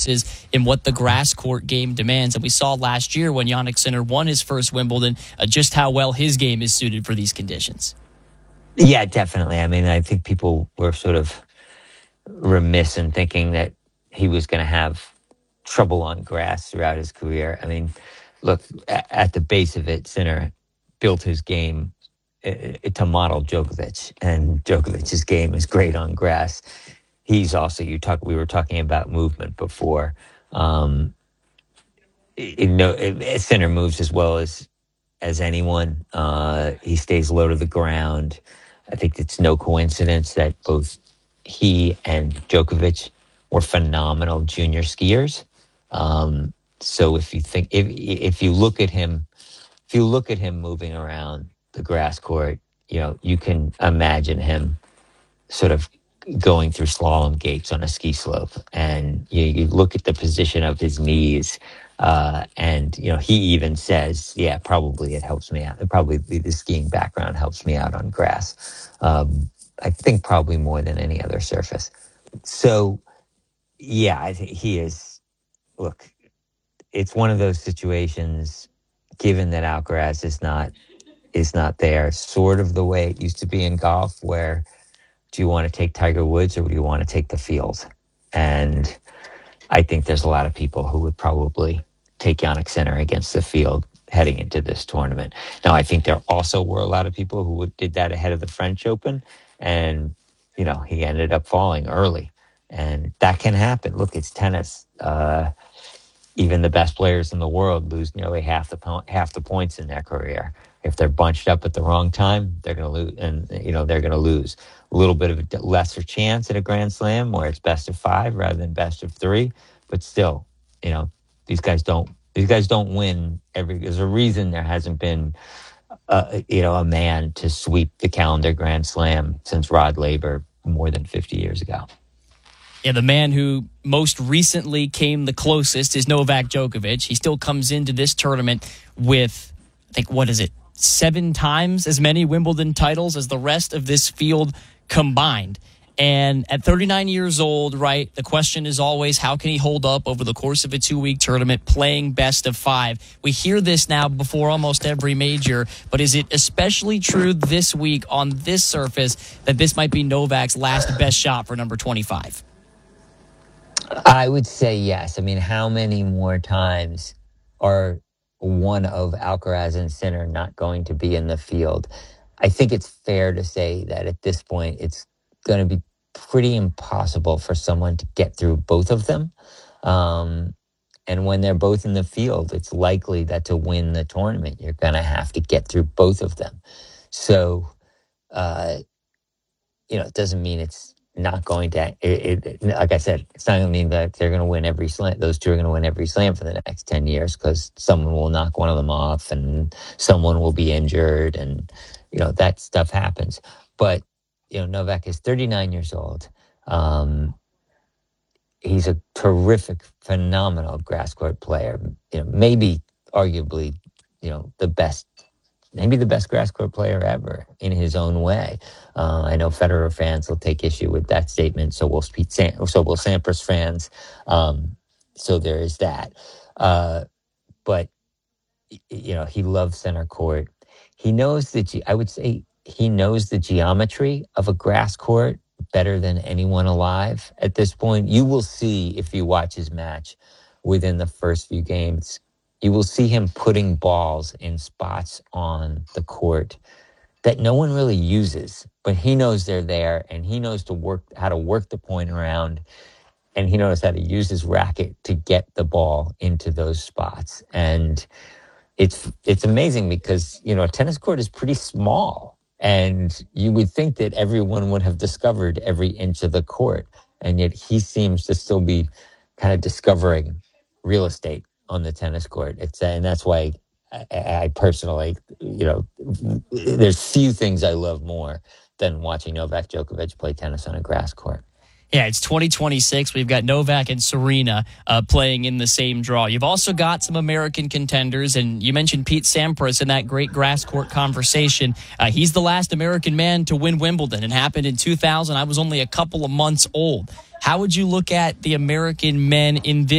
differences in what the grass court game demands. And we saw last year when Jannik Sinner won his first Wimbledon, just how well his game is suited for these conditions. Yeah, definitely. I mean, I think people were sort of remiss in thinking that he was going to have trouble on grass throughout his career. I mean, look, at the base of it, Sinner built his game to model Djokovic, and Djokovic's game is great on grass. He's also, we were talking about movement before. Sinner moves as well as anyone. He stays low to the ground. I think it's no coincidence that both he and Djokovic were phenomenal junior skiers. So if you look at him moving around the grass court, you can imagine him sort of going through slalom gates on a ski slope, and you look at the position of his knees. And he even says, "Yeah, probably it helps me out. Probably the skiing background helps me out on grass. I think probably more than any other surface." So, yeah, I think he is. Look, it's one of those situations. Given that Alcaraz is not there, sort of the way it used to be in golf, where do you want to take Tiger Woods or do you want to take the field? And I think there's a lot of people who would probably take Jannik Sinner against the field heading into this tournament. Now, I think there also were a lot of people who did that ahead of the French Open, and he ended up falling early, and that can happen. Look, it's tennis. Even the best players in the world lose nearly half the points in their career. If they're bunched up at the wrong time, they're going to lose, and they're going to lose. A little bit of a lesser chance at a Grand Slam where it's best of 5 rather than best of 3, but still, these guys don't win every. There's a reason there hasn't been a man to sweep the calendar Grand Slam since Rod Laver more than 50 years ago. Yeah, the man who most recently came the closest is Novak Djokovic. He still comes into this tournament with, I think, 7 times as many Wimbledon titles as the rest of this field combined. And at 39 years old, right, the question is always, how can he hold up over the course of a 2-week tournament playing best of 5? We hear this now before almost every major, but is it especially true this week on this surface that this might be Novak's last best shot for number 25? I would say yes. I mean, how many more times are one of Alcaraz and Sinner not going to be in the field? I think it's fair to say that at this point, it's going to be pretty impossible for someone to get through both of them. And when they're both in the field, it's likely that to win the tournament, you're going to have to get through both of them. So, it doesn't mean it's not going to, like I said, it's not going to mean that they're going to win every slam. Those two are going to win every slam for the next 10 years because someone will knock one of them off and someone will be injured, and, that stuff happens. But, Novak is 39 years old. He's a terrific, phenomenal grass court player. Maybe arguably, maybe the best grass court player ever in his own way. I know Federer fans will take issue with that statement. So will Sampras fans. So there is that. But he loves center court. He knows I would say he knows the geometry of a grass court better than anyone alive at this point. You will see, if you watch his match within the first few games, you will see him putting balls in spots on the court that no one really uses, but he knows they're there, and he knows how to work the point around, and he knows how to use his racket to get the ball into those spots. And it's amazing because, a tennis court is pretty small, and you would think that everyone would have discovered every inch of the court, and yet he seems to still be kind of discovering real estate on the tennis court. And that's why I personally, there's few things I love more than watching Novak Djokovic play tennis on a grass court. Yeah, it's 2026. We've got Novak and Serena playing in the same draw. You've also got some American contenders, and you mentioned Pete Sampras in that great grass court conversation. He's the last American man to win Wimbledon. It happened in 2000. I was only a couple of months old. How would you look at the American men in this